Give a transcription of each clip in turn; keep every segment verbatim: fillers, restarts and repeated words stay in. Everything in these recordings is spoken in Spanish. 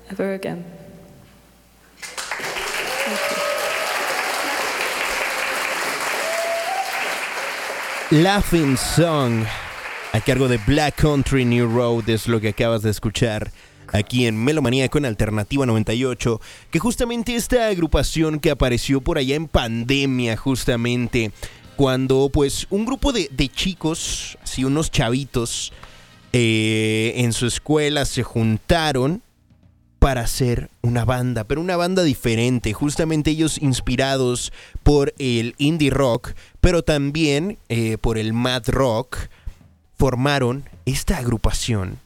ever again. Laughing Song, a cargo de Black Country New Road, es lo que acabas de escuchar aquí en Melomaníaco en Alternativa noventa y ocho, que justamente esta agrupación que apareció por allá en pandemia, justamente cuando pues un grupo de, de chicos, así unos chavitos, eh, en su escuela se juntaron para hacer una banda, pero una banda diferente, justamente ellos inspirados por el indie rock, pero también eh, por el mad rock, formaron esta agrupación.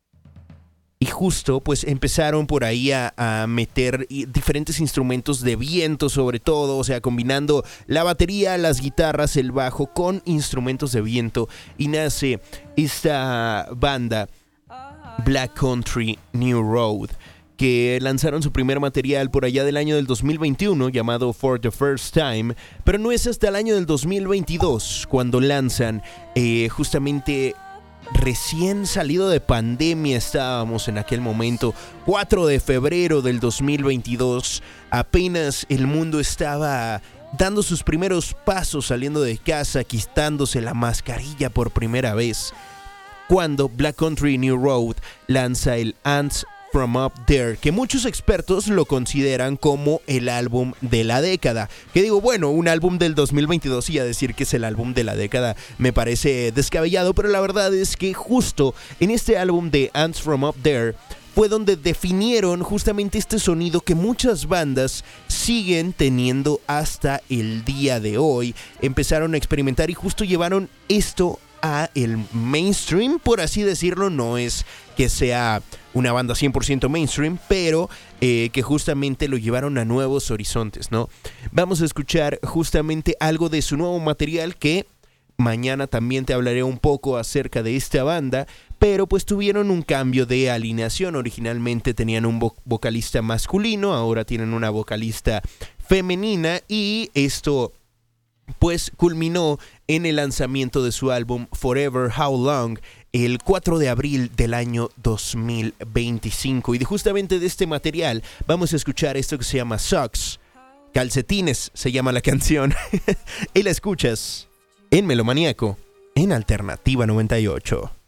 Y justo pues empezaron por ahí a, a meter diferentes instrumentos de viento sobre todo, o sea, combinando la batería, las guitarras, el bajo con instrumentos de viento, y nace esta banda Black Country New Road, que lanzaron su primer material por allá del año del dos mil veintiuno llamado For the First Time, pero no es hasta el año del dos mil veintidós cuando lanzan eh, justamente recién salido de pandemia. Estábamos en aquel momento, cuatro de febrero del dos mil veintidós, apenas el mundo estaba dando sus primeros pasos saliendo de casa, quitándose la mascarilla por primera vez, cuando Black Country New Road lanza el Ants From Up There, que muchos expertos lo consideran como el álbum de la década. Que digo, bueno, un álbum del dos mil veintidós y a decir que es el álbum de la década me parece descabellado, pero la verdad es que justo en este álbum de Ants From Up There fue donde definieron justamente este sonido que muchas bandas siguen teniendo hasta el día de hoy. Empezaron a experimentar y justo llevaron esto a el mainstream, por así decirlo. No es que sea una banda cien por ciento mainstream, pero eh, que justamente lo llevaron a nuevos horizontes, ¿no? Vamos a escuchar justamente algo de su nuevo material, que mañana también te hablaré un poco acerca de esta banda, pero pues tuvieron un cambio de alineación. Originalmente tenían un vo- vocalista masculino, ahora tienen una vocalista femenina, y esto pues culminó en el lanzamiento de su álbum Forever How Long el cuatro de abril del año dos mil veinticinco. Y de justamente de este material vamos a escuchar esto que se llama Socks, Calcetines se llama la canción. Y la escuchas en Melomaníaco en Alternativa noventa y ocho.